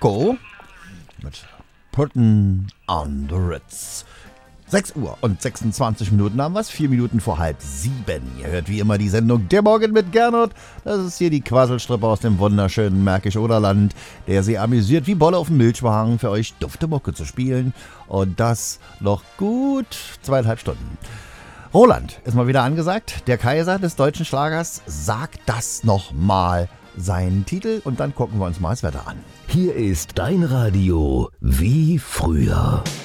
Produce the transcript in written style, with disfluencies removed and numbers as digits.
Joko mit Puttin' on the Ritz. 6 Uhr und 26 Minuten haben wir es, 4 Minuten vor 6:30. Ihr hört wie immer die Sendung Der Morgen mit Gernot. Das ist hier die Quasselstrippe aus dem wunderschönen Märkisch-Oderland, der sie amüsiert, wie Bolle auf dem Milchwagen für euch dufte Mucke zu spielen. Und das noch gut 2,5 Stunden. Roland ist mal wieder angesagt. Der Kaiser des deutschen Schlagers sagt das nochmal seinen Titel und dann gucken wir uns mal das Wetter an. Hier ist dein Radio wie früher.